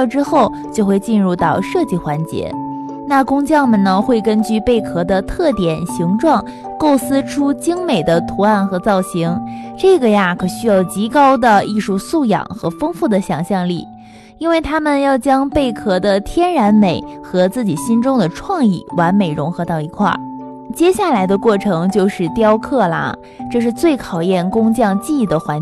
料之后，就会进入到设计环节。那工匠们呢，会根据贝壳的特点、形状，构思出精美的图案和造型。这个呀，可需要极高的艺术素养和丰富的想象力，因为他们要将贝壳的天然美和自己心中的创意完美融合到一块儿。接下来的过程就是雕刻啦，这是最考验工匠技艺的环节。